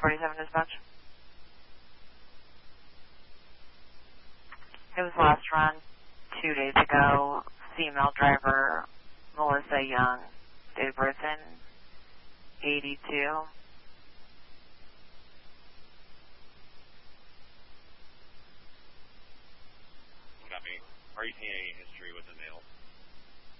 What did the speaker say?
47 dispatch. It was last run 2 days ago. Female driver, Melissa Young, date of birth in 82. Got me. RETA